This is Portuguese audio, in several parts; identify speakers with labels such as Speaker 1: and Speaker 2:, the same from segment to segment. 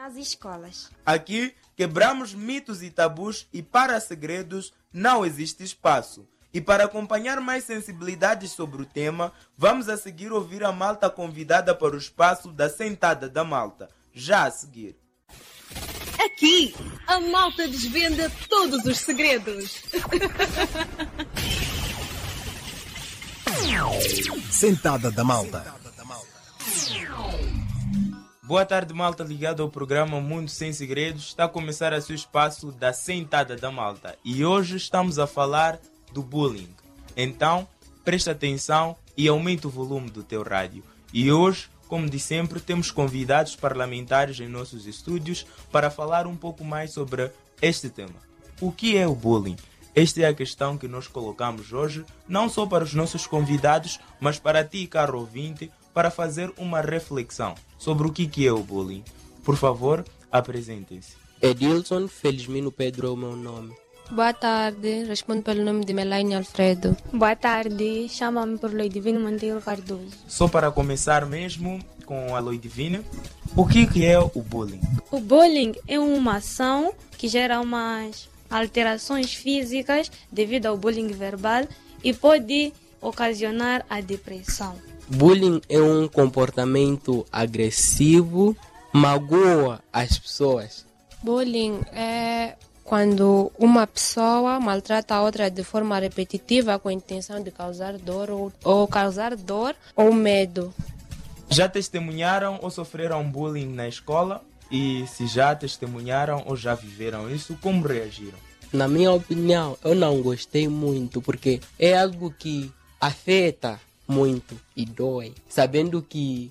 Speaker 1: nas escolas.
Speaker 2: Aqui quebramos mitos e tabus e para segredos não existe espaço. E para acompanhar mais sensibilidades sobre o tema, vamos a seguir ouvir a malta convidada para o espaço da Sentada da Malta. Já a seguir.
Speaker 3: Aqui, a malta desvenda todos os segredos.
Speaker 4: Sentada da Malta.
Speaker 2: Boa tarde, malta ligada ao programa Mundo Sem Segredos. Está a começar a seu espaço da Sentada da Malta. E hoje estamos a falar do bullying. Então, presta atenção e aumenta o volume do teu rádio. E hoje, como de sempre, temos convidados parlamentares em nossos estúdios para falar um pouco mais sobre este tema. O que é o bullying? Esta é a questão que nós colocamos hoje, não só para os nossos convidados, mas para ti, caro ouvinte, para fazer uma reflexão sobre o que é o bullying. Por favor, apresentem-se.
Speaker 5: Edilson Felizmino Pedro é o meu nome.
Speaker 6: Boa tarde, respondo pelo nome de Melaine Alfredo.
Speaker 7: Boa tarde, chama-me por Loidivino Monteiro Cardoso.
Speaker 2: Só para começar mesmo com a Loidivino, o que é o bullying?
Speaker 7: O bullying é uma ação que gera umas alterações físicas devido ao bullying verbal e pode ocasionar a depressão.
Speaker 5: Bullying é um comportamento agressivo, magoa as pessoas.
Speaker 6: Bullying é quando uma pessoa maltrata a outra de forma repetitiva com a intenção de causar dor ou medo.
Speaker 2: Já testemunharam ou sofreram bullying na escola? E se já testemunharam ou já viveram isso, como reagiram?
Speaker 5: Na minha opinião, eu não gostei muito, porque é algo que afeta muito e dói. Sabendo que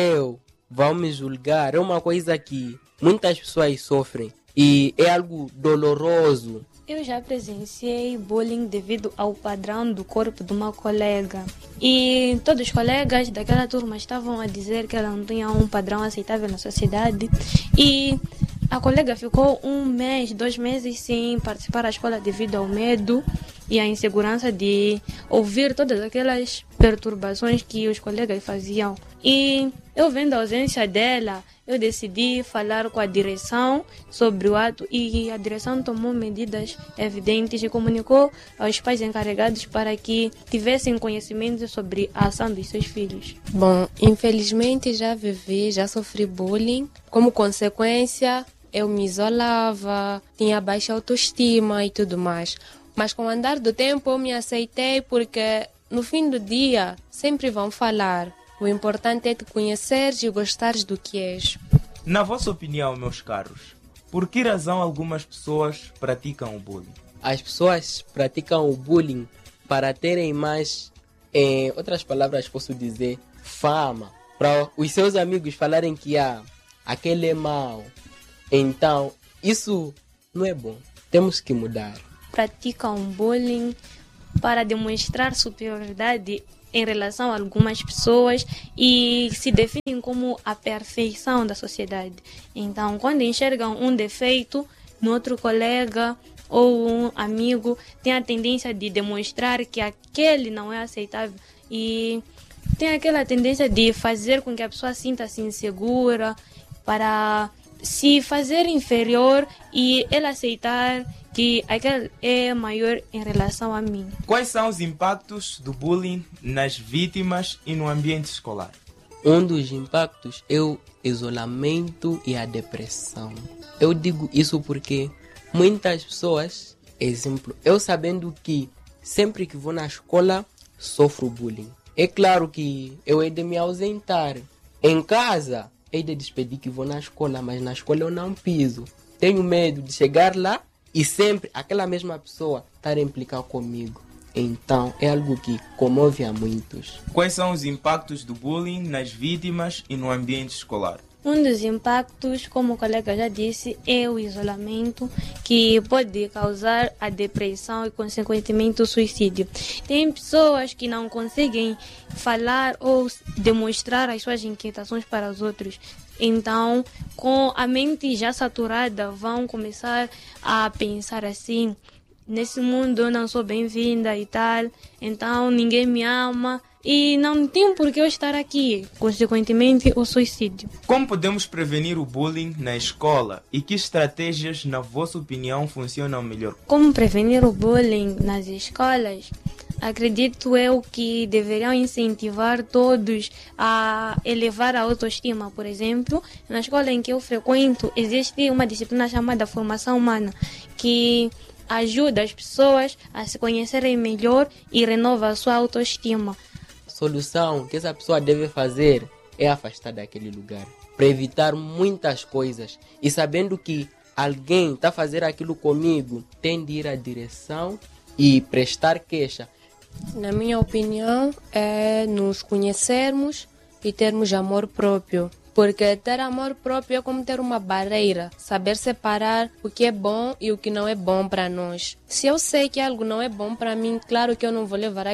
Speaker 5: vão me julgar, é uma coisa que muitas pessoas sofrem. E é algo doloroso.
Speaker 7: Eu já presenciei bullying devido ao padrão do corpo de uma colega. E todos os colegas daquela turma estavam a dizer que ela não tinha um padrão aceitável na sociedade. E a colega ficou 1 mês, 2 meses sem participar da escola devido ao medo e à insegurança de ouvir todas aquelas perturbações que os colegas faziam. E eu vendo a ausência dela, eu decidi falar com a direção sobre o ato e a direção tomou medidas evidentes e comunicou aos pais encarregados para que tivessem conhecimento sobre a ação dos seus filhos.
Speaker 6: Bom, infelizmente já sofri bullying. Como consequência, eu me isolava, tinha baixa autoestima e tudo mais. Mas com o andar do tempo eu me aceitei porque no fim do dia sempre vão falar. O importante é te conheceres e gostares do que és.
Speaker 2: Na vossa opinião, meus caros, por que razão algumas pessoas praticam o bullying?
Speaker 5: As pessoas praticam o bullying para terem mais, em outras palavras posso dizer, fama. Para os seus amigos falarem que aquele é mau. Então, isso não é bom. Temos que mudar.
Speaker 7: Praticam bullying para demonstrar superioridade em relação a algumas pessoas e se definem como a perfeição da sociedade. Então, quando enxergam um defeito no outro colega ou um amigo, tem a tendência de demonstrar que aquele não é aceitável e tem aquela tendência de fazer com que a pessoa sinta-se insegura para se fazer inferior e ela aceitar que aquele é maior em relação a mim.
Speaker 2: Quais são os impactos do bullying nas vítimas e no ambiente escolar?
Speaker 5: Um dos impactos é o isolamento e a depressão. Eu digo isso porque muitas pessoas, exemplo, eu sabendo que sempre que vou na escola sofro bullying. É claro que eu hei de me ausentar. Em casa, hei de despedir que vou na escola, mas na escola eu não piso. Tenho medo de chegar lá e sempre aquela mesma pessoa estar a implicar comigo. Então, é algo que comove a muitos.
Speaker 2: Quais são os impactos do bullying nas vítimas e no ambiente escolar?
Speaker 7: Um dos impactos, como o colega já disse, é o isolamento, que pode causar a depressão e, consequentemente, o suicídio. Tem pessoas que não conseguem falar ou demonstrar as suas inquietações para os outros. Então, com a mente já saturada, vão começar a pensar assim: nesse mundo eu não sou bem-vinda e tal, então ninguém me ama e não tem por que eu estar aqui, consequentemente o suicídio.
Speaker 2: Como podemos prevenir o bullying na escola e que estratégias, na vossa opinião, funcionam melhor?
Speaker 7: Como prevenir o bullying nas escolas? Acredito eu que deveriam incentivar todos a elevar a autoestima. Por exemplo, na escola em que eu frequento, existe uma disciplina chamada formação humana, que ajuda as pessoas a se conhecerem melhor e renova a sua autoestima.
Speaker 5: A solução que essa pessoa deve fazer é afastar daquele lugar, para evitar muitas coisas. E sabendo que alguém está fazendo aquilo comigo, tem de ir à direção e prestar queixa.
Speaker 6: Na minha opinião, é nos conhecermos e termos amor próprio. Porque ter amor próprio é como ter uma barreira, saber separar o que é bom e o que não é bom para nós. Se eu sei que algo não é bom para mim, claro que eu não vou levar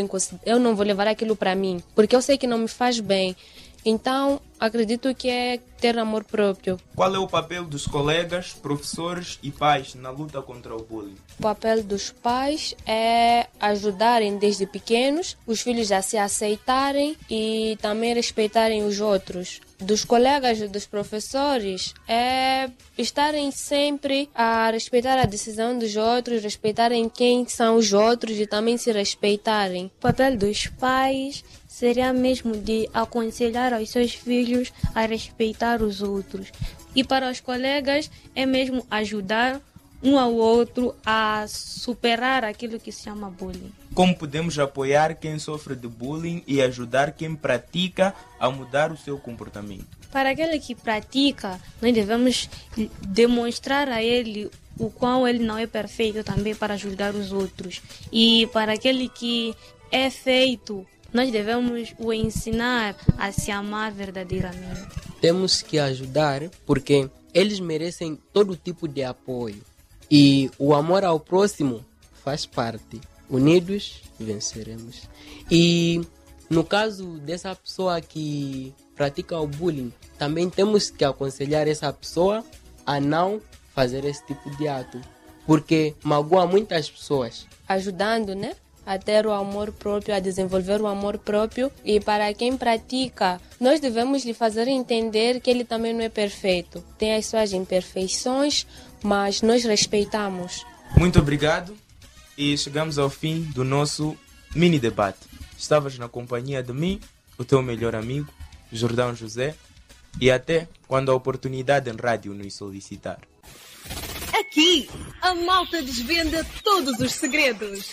Speaker 6: aquilo para mim, porque eu sei que não me faz bem. Então, acredito que é ter amor próprio.
Speaker 2: Qual é o papel dos colegas, professores e pais na luta contra o bullying?
Speaker 6: O papel dos pais é ajudarem desde pequenos os filhos a se aceitarem e também respeitarem os outros. Dos colegas e dos professores é estarem sempre a respeitar a decisão dos outros, respeitarem quem são os outros e também se respeitarem.
Speaker 7: O papel dos pais seria mesmo de aconselhar aos seus filhos a respeitar os outros. E para os colegas é mesmo ajudar um ao outro a superar aquilo que se chama bullying.
Speaker 2: Como podemos apoiar quem sofre de bullying e ajudar quem pratica a mudar o seu comportamento?
Speaker 7: Para aquele que pratica, nós devemos demonstrar a ele o qual ele não é perfeito também para ajudar os outros. E para aquele que é feito, nós devemos o ensinar a se amar verdadeiramente.
Speaker 5: Temos que ajudar porque eles merecem todo tipo de apoio. E o amor ao próximo faz parte. Unidos, venceremos. E no caso dessa pessoa que pratica o bullying, também temos que aconselhar essa pessoa a não fazer esse tipo de ato, porque magoa muitas pessoas.
Speaker 6: Ajudando, né? A ter o amor próprio, a desenvolver o amor próprio. E para quem pratica, nós devemos lhe fazer entender que ele também não é perfeito. Tem as suas imperfeições, mas nós respeitamos.
Speaker 2: Muito obrigado e chegamos ao fim do nosso mini debate. Estavas na companhia de mim, o teu melhor amigo, Jordão José, e até quando a oportunidade em rádio nos solicitar.
Speaker 3: Aqui, a malta desvenda todos os segredos.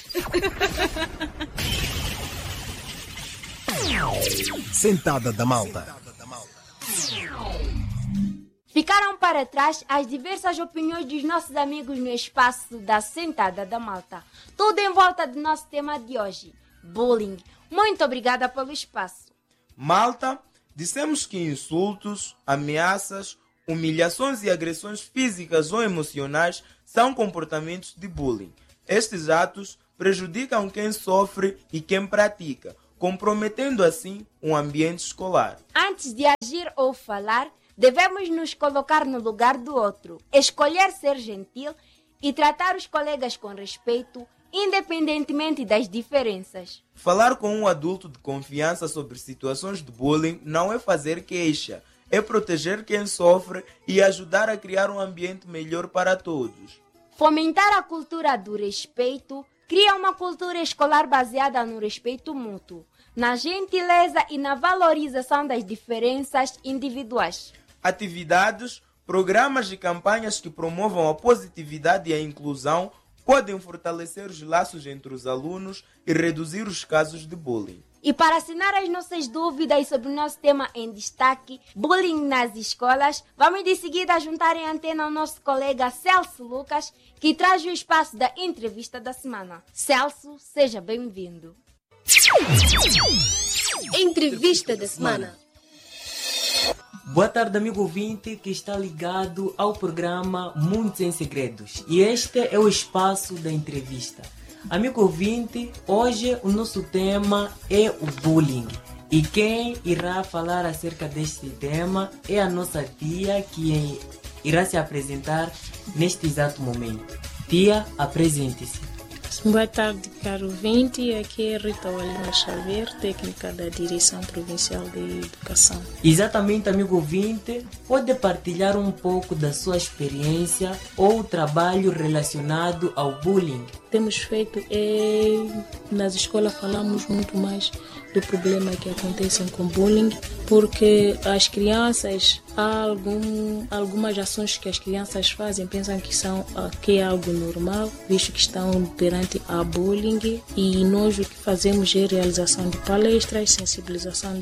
Speaker 4: Sentada da Malta.
Speaker 1: Ficaram para trás as diversas opiniões dos nossos amigos no espaço da Sentada da Malta. Tudo em volta do nosso tema de hoje, bullying. Muito obrigada pelo espaço.
Speaker 2: Malta, dissemos que insultos, ameaças, humilhações e agressões físicas ou emocionais são comportamentos de bullying. Estes atos prejudicam quem sofre e quem pratica, comprometendo assim um ambiente escolar.
Speaker 1: Antes de agir ou falar, devemos nos colocar no lugar do outro, escolher ser gentil e tratar os colegas com respeito, independentemente das diferenças.
Speaker 2: Falar com um adulto de confiança sobre situações de bullying não é fazer queixa, é proteger quem sofre e ajudar a criar um ambiente melhor para todos.
Speaker 1: Fomentar a cultura do respeito cria uma cultura escolar baseada no respeito mútuo, na gentileza e na valorização das diferenças individuais.
Speaker 2: Atividades, programas e campanhas que promovam a positividade e a inclusão podem fortalecer os laços entre os alunos e reduzir os casos de bullying.
Speaker 1: E para sanar as nossas dúvidas sobre o nosso tema em destaque, bullying nas escolas, vamos de seguida juntar em antena ao nosso colega Celso Lucas, que traz o espaço da entrevista da semana. Celso, seja bem-vindo.
Speaker 3: Entrevista da semana.
Speaker 8: Boa tarde, amigo ouvinte que está ligado ao programa Mundo Sem Segredos. E este é o espaço da entrevista. Amigo ouvinte, hoje o nosso tema é o bullying. E quem irá falar acerca deste tema é a nossa tia, que irá se apresentar neste exato momento. Tia, apresente-se.
Speaker 9: Boa tarde, caro ouvinte. Aqui é Rita Walina Xavier, técnica da Direção Provincial de Educação.
Speaker 8: Exatamente, amigo ouvinte, pode partilhar um pouco da sua experiência ou trabalho relacionado ao bullying?
Speaker 9: Temos feito, nas escolas falamos muito mais do problema que acontece com bullying, porque as crianças, há algumas ações que as crianças fazem, pensam que é algo normal, visto que estão perante a bullying, e nós o que fazemos é a realização de palestras, sensibilização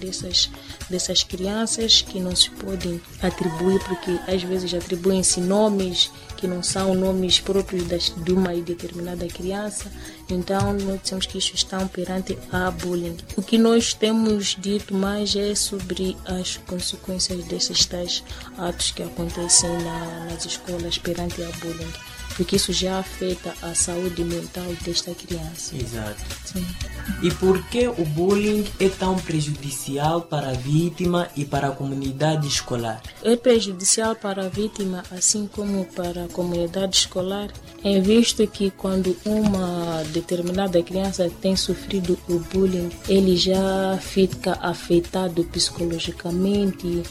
Speaker 9: dessas crianças que não se podem atribuir, porque às vezes atribuem-se nomes que não são nomes próprios de uma determinada criança. Então nós dizemos que isso está perante a bullying. O que nós temos dito mais é sobre as consequências desses tais atos que acontecem nas escolas perante a bullying, porque isso já afeta a saúde mental desta criança.
Speaker 8: Exato.
Speaker 9: Sim.
Speaker 8: E por que o bullying é tão prejudicial para a vítima e para a comunidade escolar?
Speaker 9: É prejudicial para a vítima, assim como para a comunidade escolar, é visto que quando uma determinada criança tem sofrido o bullying, ele já fica afetado psicologicamente,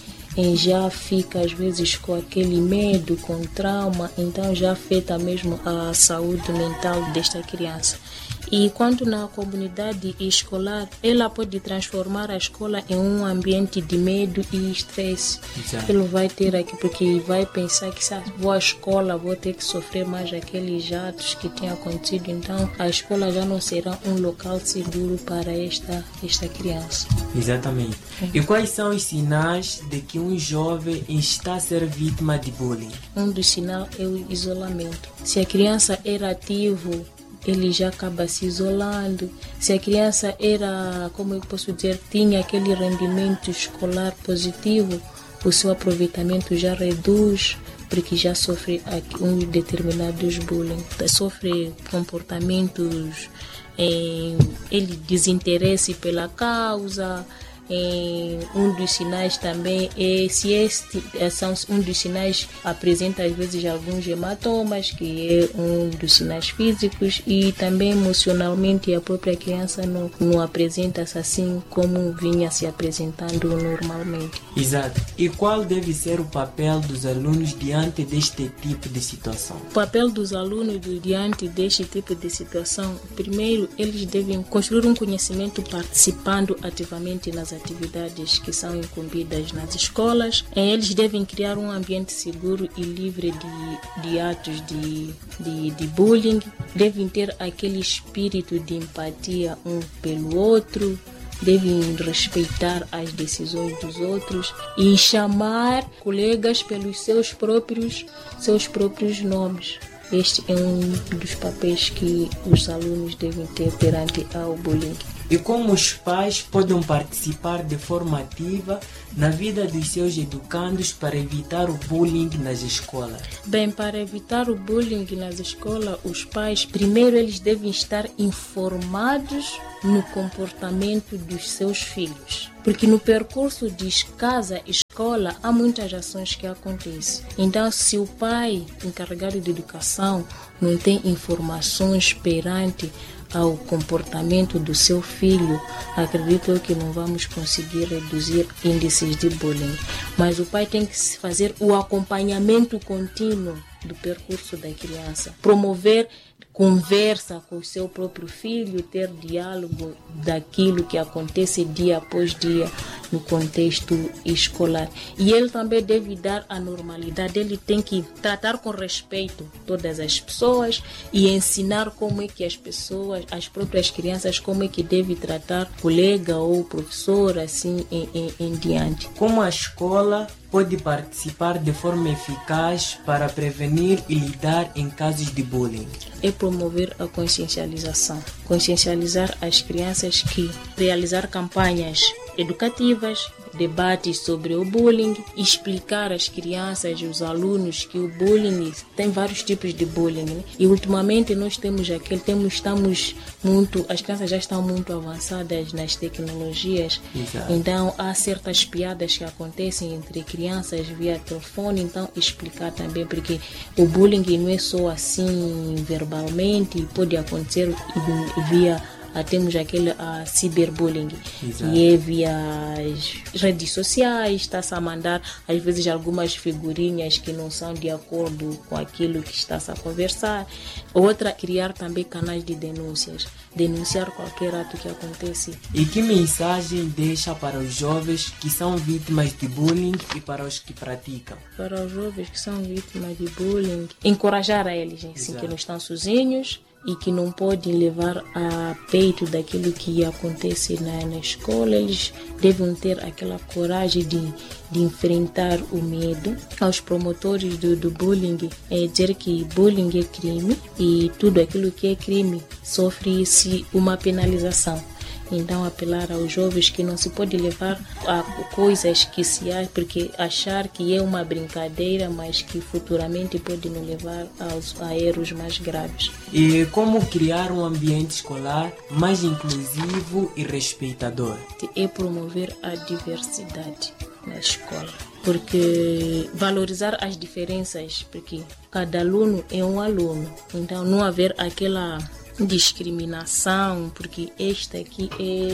Speaker 9: já fica às vezes com aquele medo, com trauma, então já afeta mesmo a saúde mental desta criança. E quanto na comunidade escolar, ela pode transformar a escola em um ambiente de medo e estresse.
Speaker 8: Exato.
Speaker 9: Ele vai ter aqui, porque vai pensar que se vou à escola, vou ter que sofrer mais aqueles atos que tinham acontecido. Então a escola já não será um local seguro para esta criança.
Speaker 8: Exatamente. E quais são os sinais de que um jovem está a ser vítima de bullying?
Speaker 9: Um dos sinais é o isolamento. Se a criança era ativa, ele já acaba se isolando. Se a criança era, como eu posso dizer, tinha aquele rendimento escolar positivo, o seu aproveitamento já reduz, porque já sofre determinados bullying, sofre comportamentos, ele desinteresse pela causa. Um dos sinais também é um dos sinais apresenta às vezes alguns hematomas, que é um dos sinais físicos, e também emocionalmente a própria criança não apresenta-se assim como vinha se apresentando normalmente.
Speaker 8: Exato. E qual deve ser o papel dos alunos diante deste tipo de situação?
Speaker 9: O papel dos alunos diante deste tipo de situação, primeiro, eles devem construir um conhecimento participando ativamente nas atividades que são incumbidas nas escolas. Eles devem criar um ambiente seguro e livre de atos de bullying. Devem ter aquele espírito de empatia um pelo outro. Devem respeitar as decisões dos outros e chamar colegas pelos seus próprios nomes. Este é um dos papéis que os alunos devem ter perante ao bullying.
Speaker 8: E como os pais podem participar de forma ativa na vida dos seus educandos para evitar o bullying nas escolas?
Speaker 9: Bem, para evitar o bullying nas escolas, os pais, primeiro, eles devem estar informados no comportamento dos seus filhos. Porque no percurso de casa-escola há muitas ações que acontecem. Então, se o pai, encarregado de educação, não tem informações perante ao comportamento do seu filho, acredito que não vamos conseguir reduzir índices de bullying. Mas o pai tem que fazer o acompanhamento contínuo do percurso da criança, promover conversa com o seu próprio filho, ter diálogo daquilo que acontece dia após dia no contexto escolar. E ele também deve dar a normalidade, ele tem que tratar com respeito todas as pessoas e ensinar como é que as pessoas, as próprias crianças, como é que deve tratar colega ou professor, assim em diante.
Speaker 8: Como a escola pode participar de forma eficaz para prevenir e lidar em casos de bullying?
Speaker 9: É promover a consciencialização. Consciencializar as crianças, que realizar campanhas educativas, debates sobre o bullying, explicar às crianças e aos alunos que o bullying tem vários tipos de bullying, né? E ultimamente nós temos as crianças já estão muito avançadas nas tecnologias.
Speaker 8: Exato.
Speaker 9: Então há certas piadas que acontecem entre crianças via telefone, então explicar também, porque o bullying não é só assim verbalmente, pode acontecer via temos aquele ciberbullying.
Speaker 8: Exato.
Speaker 9: E é via as redes sociais, está-se a mandar às vezes algumas figurinhas que não são de acordo com aquilo que está-se a conversar. Outra, criar também canais de denúncias, denunciar qualquer ato que acontece.
Speaker 8: E que mensagem deixa para os jovens que são vítimas de bullying e para os que praticam?
Speaker 9: Para os jovens que são vítimas de bullying, encorajar a eles, assim, que não estão sozinhos e que não podem levar a peito daquilo que acontece na escola. Eles devem ter aquela coragem de enfrentar o medo. Aos promotores do bullying, é dizer que bullying é crime e tudo aquilo que é crime sofre-se uma penalização. Então, apelar aos jovens que não se pode levar a coisas que porque achar que é uma brincadeira, mas que futuramente pode nos levar a erros mais graves.
Speaker 8: E como criar um ambiente escolar mais inclusivo e respeitador?
Speaker 9: É promover a diversidade na escola. Porque valorizar as diferenças, porque cada aluno é um aluno. Então, não haver aquela discriminação, porque esta aqui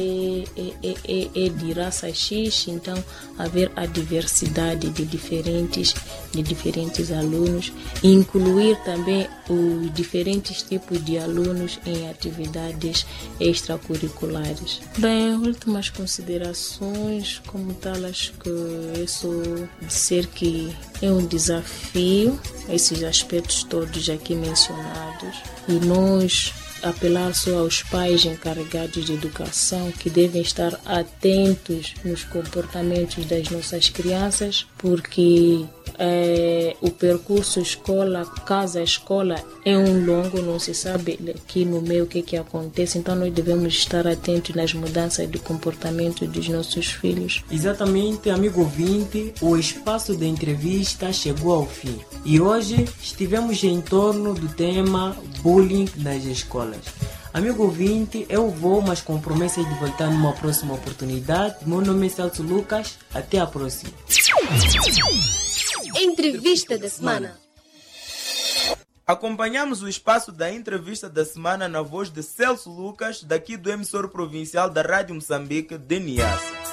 Speaker 9: é de raça X, então haver a diversidade de diferentes alunos, incluir também os diferentes tipos de alunos em atividades extracurriculares. Bem, últimas considerações, como tal, acho que é só dizer que é um desafio esses aspectos todos aqui mencionados, e nós apelar só aos pais encarregados de educação, que devem estar atentos nos comportamentos das nossas crianças, porque o percurso escola, casa-escola é um longo, não se sabe aqui no meio o que acontece, então nós devemos estar atentos nas mudanças de comportamento dos nossos filhos.
Speaker 8: Exatamente, amigo ouvinte, o espaço da entrevista chegou ao fim e hoje estivemos em torno do tema bullying nas escolas. Amigo ouvinte, eu vou, mas com promessa de voltar numa próxima oportunidade. Meu nome é Celso Lucas, até a próxima.
Speaker 3: Entrevista da semana.
Speaker 2: Acompanhamos o espaço da entrevista da semana na voz de Celso Lucas, daqui do emissor provincial da Rádio Moçambique, de Niassa.